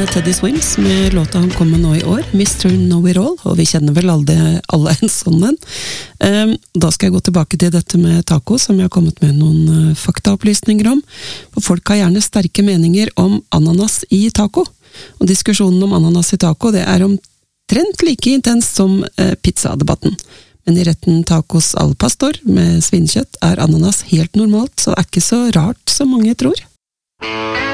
Teddy Swims med låta han kom med nå i år, Mr. Know-It-All, og vi kjenner vel alle en sånn en. Da skal jeg gå tilbake til dette med taco, som jeg har kommet med noen faktaopplysninger om. For folk har gjerne sterke meninger om ananas i taco, og diskusjonen om ananas i taco, det er omtrent like intens som pizzadebatten. Men i retten tacos al pastor med svinekjøtt er ananas helt normalt, så det er ikke så rart som mange tror.